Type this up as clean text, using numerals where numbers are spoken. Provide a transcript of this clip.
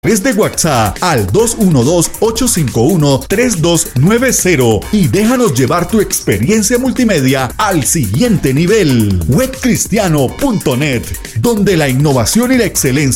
Desde WhatsApp al 212-851-3290 y déjanos llevar tu experiencia multimedia al siguiente nivel. Webcristiano.net, donde la innovación y la excelencia